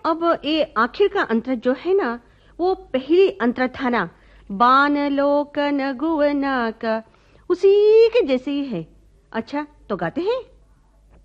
अब ये आखिर का अंतर जो है ना, वो पहली अंतर था ना, बान लोकन गुवना का, उसी के जैसे ही है। अच्छा तो गाते हैं।